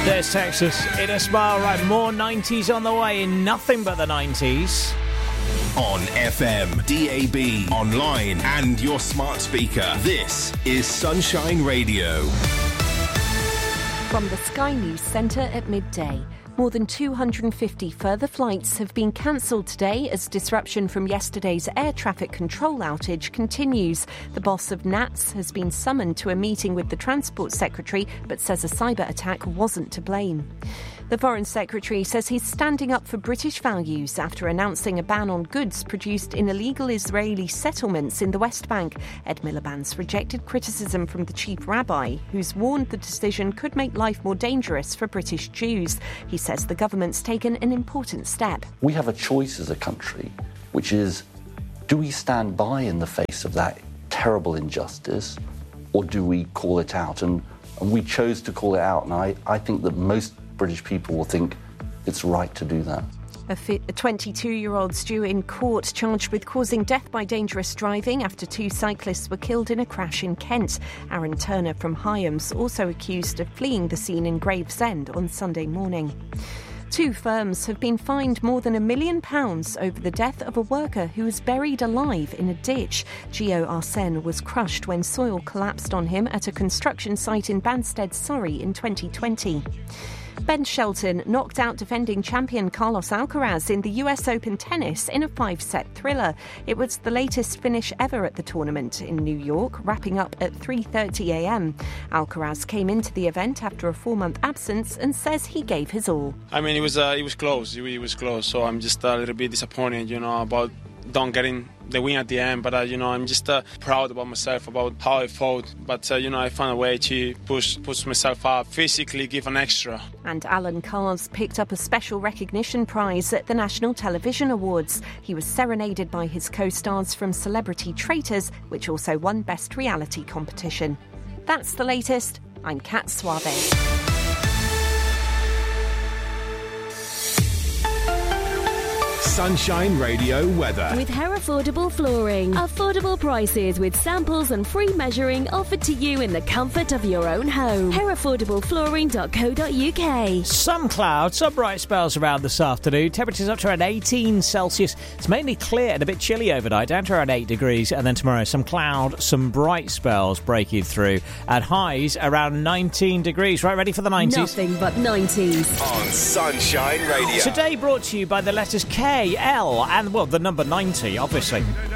There's Texas in a smile. Right, more 90s on the way in nothing but the 90s. On FM, DAB, online and your smart speaker. This is Sunshine Radio. From the Sky News Centre at midday. More than 250 further flights have been cancelled today as disruption from yesterday's air traffic control outage continues. The boss of NATS has been summoned to a meeting with the Transport Secretary but says a cyber attack wasn't to blame. The Foreign Secretary says he's standing up for British values after announcing a ban on goods produced in illegal Israeli settlements in the West Bank. Ed Miliband's rejected criticism from the chief rabbi, who's warned the decision could make life more dangerous for British Jews. He says the government's taken an important step. We have a choice as a country, which is, do we stand by in the face of that terrible injustice, or do we call it out? And we chose to call it out, and I think that most British people will think it's right to do that. A 22-year-old's due in court charged with causing death by dangerous driving after two cyclists were killed in a crash in Kent. Aaron Turner from Hyams also accused of fleeing the scene in Gravesend on Sunday morning. Two firms have been fined more than £1 million over the death of a worker who was buried alive in a ditch. Gio Arsene was crushed when soil collapsed on him at a construction site in Banstead, Surrey in 2020. Ben Shelton knocked out defending champion Carlos Alcaraz in the US Open tennis in a 5-set thriller. It was the latest finish ever at the tournament in New York, wrapping up at 3:30 a.m. Alcaraz came into the event after a 4-month absence and says he gave his all. I mean, it was close. It was close. So I'm just a little bit disappointed, about not getting the win at the end, but I'm just proud about myself, about how I fought. But I found a way to push myself up, physically give an extra. And Alan Cars picked up a special recognition prize at the National Television Awards. He was serenaded by his co-stars from Celebrity Traitors, which also won Best Reality Competition. That's the latest. I'm Kat Suave. Sunshine Radio weather. With Herefordable Flooring. Affordable prices with samples and free measuring offered to you in the comfort of your own home. Herefordableflooring.co.uk. Some clouds, some bright spells around this afternoon. Temperatures up to around 18 Celsius. It's mainly clear and a bit chilly overnight, down to around 8 degrees. And then tomorrow, some cloud, some bright spells breaking through. At highs around 19 degrees. Right, ready for the 90s? Nothing but 90s. On Sunshine Radio. Today brought to you by the letters K, L, and, well, the number 90, obviously.